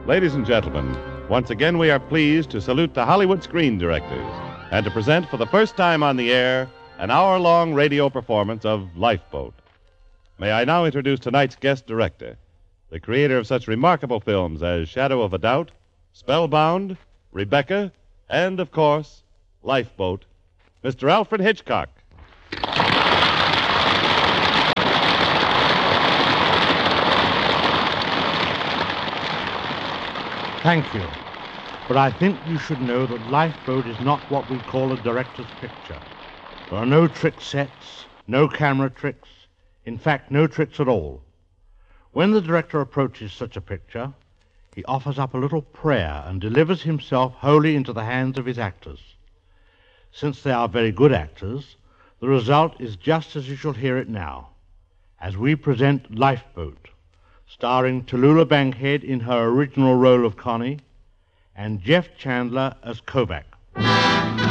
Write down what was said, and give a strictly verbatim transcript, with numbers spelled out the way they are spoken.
Ladies and gentlemen, once again we are pleased to salute the Hollywood Screen Directors and to present for the first time on the air an hour-long radio performance of Lifeboat. May I now introduce tonight's guest director, the creator of such remarkable films as Shadow of a Doubt, Spellbound, Rebecca, and, of course, Lifeboat, Mister Alfred Hitchcock. Thank you. But I think you should know that Lifeboat is not what we call a director's picture. There are no trick sets, no camera tricks, in fact, no tricks at all. When the director approaches such a picture, he offers up a little prayer and delivers himself wholly into the hands of his actors. Since they are very good actors, the result is just as you shall hear it now, as we present Lifeboat, starring Tallulah Bankhead in her original role of Connie, and Jeff Chandler as Kovac.